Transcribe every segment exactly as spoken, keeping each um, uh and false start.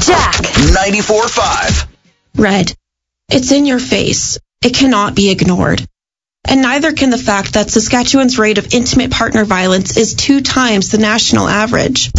Jack ninety-four point five. Red. It's in your face. It cannot be ignored. And neither can the fact that Saskatchewan's rate of intimate partner violence is two times the national average.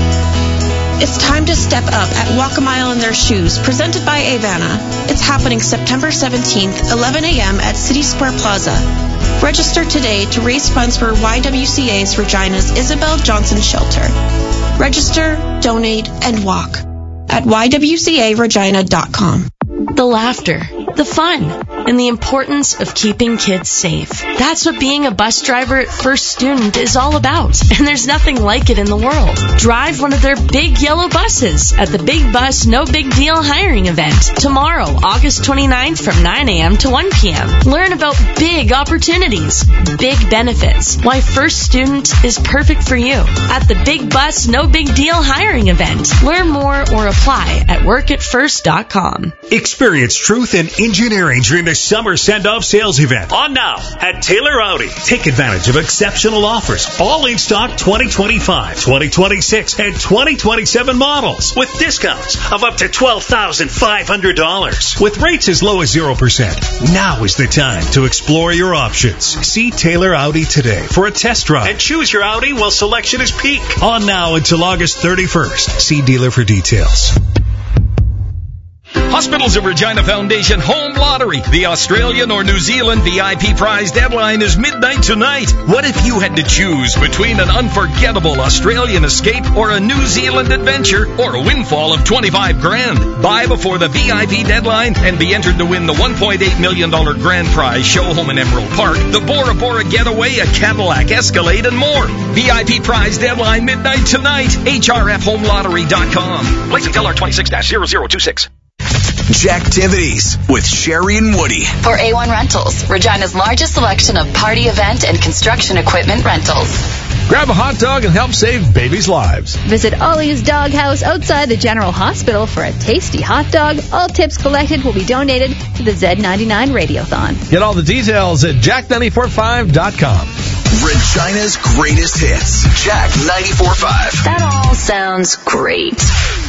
It's time to step up at Walk a Mile in Their Shoes, presented by Avana. It's happening September seventeenth, eleven a.m. at City Square Plaza. Register today to raise funds for Y W C A's Regina's Isabel Johnson Shelter. Register, donate, and walk at y w c a regina dot com. The laughter, the fun, and the importance of keeping kids safe. That's what being a bus driver at First Student is all about, and there's nothing like it in the world. Drive one of their big yellow buses at the Big Bus No Big Deal hiring event tomorrow, August twenty-ninth from nine a.m. to one p.m. Learn about big opportunities, big benefits, why First Student is perfect for you at the Big Bus No Big Deal hiring event. Learn more or apply at work at first dot com. Experience truth in engineering during the summer send-off sales event. On now at Taylor Audi. Take advantage of exceptional offers. All in stock twenty twenty-five, twenty twenty-six, and twenty twenty-seven models with discounts of up to twelve thousand five hundred dollars. With rates as low as zero percent. Now is the time to explore your options. See Taylor Audi today for a test drive and choose your Audi while selection is peak. On now until August thirty-first. See dealer for details. Hospitals of Regina Foundation Home Lottery. The Australian or New Zealand V I P prize deadline is midnight tonight. What if you had to choose between an unforgettable Australian escape or a New Zealand adventure or a windfall of twenty-five grand? Buy before the V I P deadline and be entered to win the one point eight million dollars grand prize show home in Emerald Park, the Bora Bora getaway, a Cadillac Escalade, and more. V I P prize deadline midnight tonight. H R F home lottery dot com. Place until R twenty-six dash zero zero two six. Jacktivities with Sherry and Woody. For A one Rentals, Regina's largest selection of party event and construction equipment rentals. Grab a hot dog and help save babies' lives. Visit Ollie's Doghouse outside the General Hospital for a tasty hot dog. All tips collected will be donated to the Z ninety-nine Radiothon. Get all the details at jack ninety-four point five dot com. Regina's greatest hits. Jack ninety-four point five. That all sounds great.